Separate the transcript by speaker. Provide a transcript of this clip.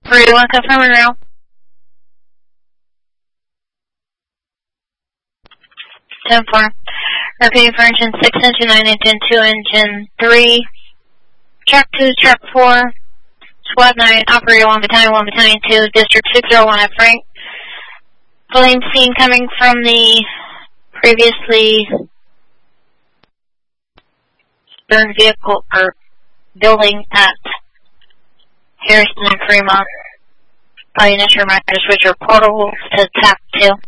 Speaker 1: 3-1, confirm and route. 10-4. Repeating for engine 6, engine 9, engine 2, engine 3. Track 2, track 4. Squad 9, operator 1 battalion 2, district 601 at Frank. Flame seen coming from the previously burned vehicle or building at Harrison and Fremont. By initial reminder, switch your portals to tap 2.